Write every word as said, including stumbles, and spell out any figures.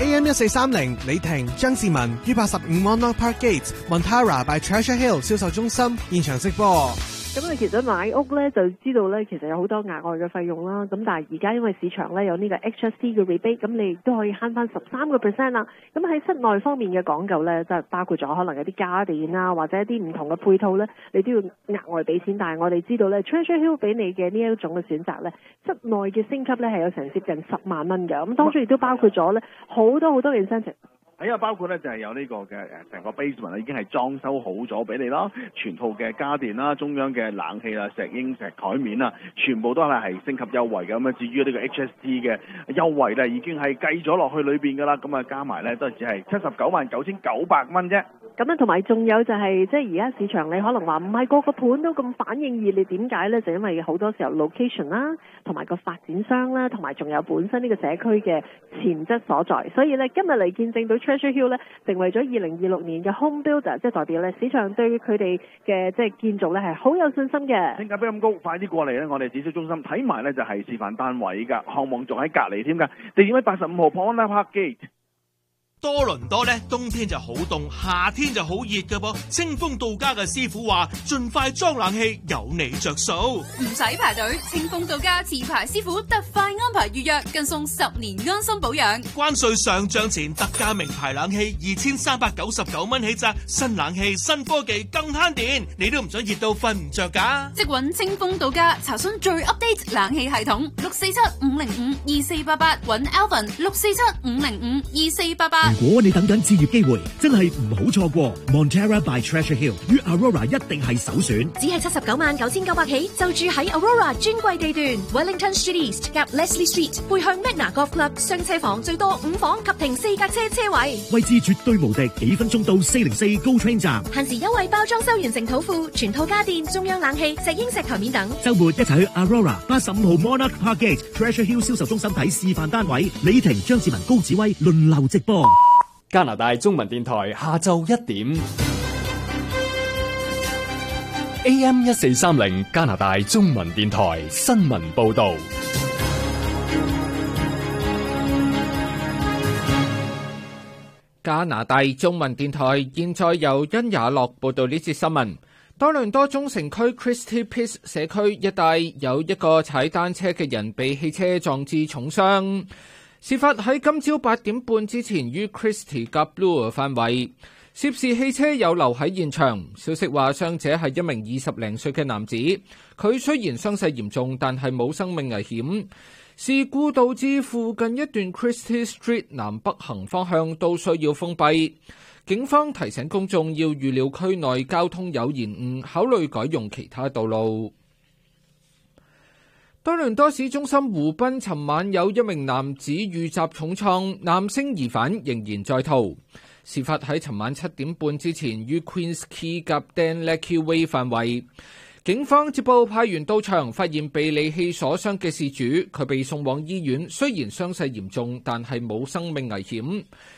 A M 一四三零李婷、張志文於八十五 Monarch Park Gate Montara by Treasure Hill 銷售中心現場直播。 咁你其實買屋咧就知道咧，其實有好多額外嘅費用啦。咁但係而家因為市場咧有呢個 H S C 嘅 rebate，咁你亦都可以慳翻十三個 percent 啦。咁喺室內方面嘅講究咧，就係包括咗可能有啲家電啊，或者一啲唔同嘅配套咧，你都要額外俾錢。但係我哋知道咧 ，Treasure Hill 俾你嘅呢一種嘅選擇咧，室內嘅升級咧係有成接近十萬蚊嘅。咁當中亦都包括咗咧好多好多嘅 incentive。 係啊，包括咧就係有呢個嘅誒成個 basement 已經係裝修好咗俾你啦，全套嘅家電啦、中央嘅冷氣啦、石英石台面啊，全部都係係升級優惠嘅。咁啊，至於呢個 H S T 嘅優惠咧，已經係計咗落去裏邊㗎啦。咁啊，加埋咧都只係七十九萬九千九百蚊啫。 咁啊，同埋仲有就係、是、即係而家市場你可能話唔係個個盤都咁反應熱烈，點解咧？就因為好多時候 location 啦，同埋個發展商啦，同埋仲有本身呢個社區嘅潛質所在。所以咧，今日嚟見證到 Treasure Hill 咧，成為咗二零二六年嘅 Home Builder， 即係代表咧市場對佢哋嘅即係建造咧係好有信心嘅。 性價比咁高，快啲過嚟咧！我哋指銷中心睇埋咧就係示範單位㗎，項目仲喺隔離添㗎，地點喺八十五號 Monarch Park Gate。 多倫多咧，冬天就好凍，夏天就好熱㗎噃。清風到家嘅師傅話，盡快裝冷氣，有你着數， 唔使排隊。清風到家持牌師傅特快安排預約，更送十年安心保養。 關稅上漲前特價名牌冷氣二千三百九十九蚊起咋，新冷氣新科技更慳電，你都唔想熱到瞓唔着㗎？ 即搵清風到家查詢最 update 冷氣系統，六四七五零五二四八八，搵 Alvin 六四七五零五二四八八。 如果你等緊置業機會，真係唔好錯過 Montara by Treasure Hill 於 Aurora 一定係首選。 只係七十九萬九千九百起，就住喺 Aurora 專櫃地段 Wellington Street East 夾 Leslie Street， 背向 Magna Golf Club， 雙車房最多五房及停四架車車位， 位置絕對無敵，幾分鐘到四零四 GO Train 站。 限時優惠包裝修完成土庫，全套家電、中央冷氣、石英石台面等。 週末一齊去 Aurora 八十五號 Monarch Park Gate Treasure Hill 銷售中心睇示範單位，李婷、張志文、高子威輪流直播。 加拿大中文電台下晝一點 A M 一四三零，加拿大中文電台新聞報道。 加拿大中文電台現在由殷雅樂報道呢節新聞。多倫多中城區 Christie Peace 社區一帶有一個踩單車嘅人被汽車撞至重傷。事發喺今朝八點半之前於 Christie 及 Bloor 範圍，涉事汽車有留喺現場。消息話傷者係一名二十零歲嘅男子，佢雖然傷勢嚴重，但係冇生命危險。事故導致附近一段 Christie Street 南北行方向都需要封閉。警方提醒公眾要預料區內交通有延誤，考慮改用其他道路。多倫多市中心湖濱尋晚有一名男子遇襲重創，男性疑犯仍然在逃。事發喺尋晚七點半之前於 Queens Quay 及 Dan Leckie Way 範圍。警方接報派員到場，發現被利器所傷嘅事主，佢被送往醫院，雖然傷勢嚴重，但係冇生命危險。